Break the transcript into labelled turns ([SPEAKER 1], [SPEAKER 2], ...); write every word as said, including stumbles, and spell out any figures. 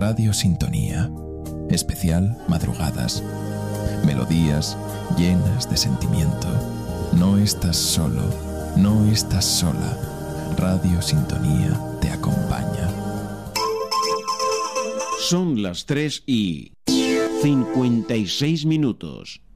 [SPEAKER 1] Radio Sintonía. Especial Madrugadas. Melodías llenas de sentimiento. No estás solo, no estás sola. Radio Sintonía te acompaña.
[SPEAKER 2] Son las tres y cincuenta y seis minutos.